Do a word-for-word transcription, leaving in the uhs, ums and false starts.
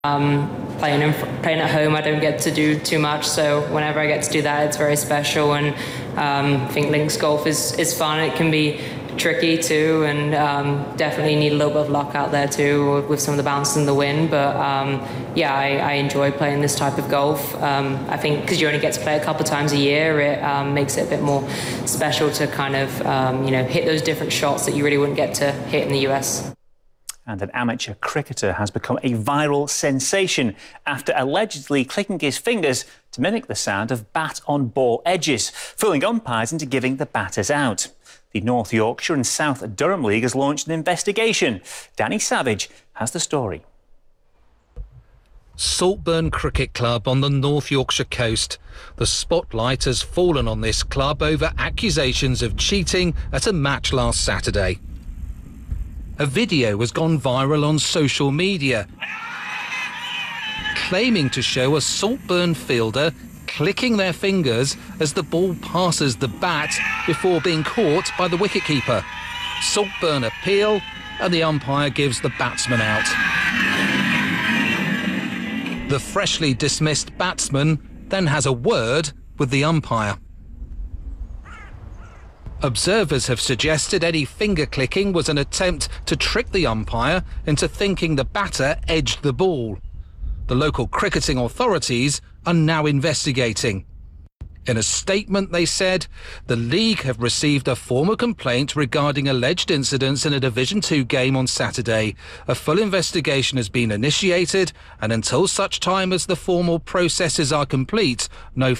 Um, playing in, playing at home, I don't get to do too much, so whenever I get to do that, it's very special. And um, I think links golf is is fun. It can be tricky too, and um, definitely need a little bit of luck out there too with some of the bounces in the wind. But um, yeah, I, I enjoy playing this type of golf. Um, I think because you only get to play a couple times a year, it um, makes it a bit more special to kind of um, you know hit those different shots that you really wouldn't get to hit in the U S. And an amateur cricketer has become a viral sensation after allegedly clicking his fingers to mimic the sound of bat-on-ball edges, fooling umpires into giving the batters out. The North Yorkshire and South Durham League has launched an investigation. Danny Savage has the story. Saltburn Cricket Club on the North Yorkshire coast. The spotlight has fallen on this club over accusations of cheating at a match last Saturday. A video has gone viral on social media, claiming to show a Saltburn fielder clicking their fingers as the ball passes the bat before being caught by the wicketkeeper. Saltburn appeal and the umpire gives the batsman out. The freshly dismissed batsman then has a word with the umpire. Observers have suggested any finger clicking was an attempt to trick the umpire into thinking the batter edged the ball. The local cricketing authorities are now investigating. In a statement, they said the league have received a formal complaint regarding alleged incidents in a Division two game on Saturday. A full investigation has been initiated, and until such time as the formal processes are complete, no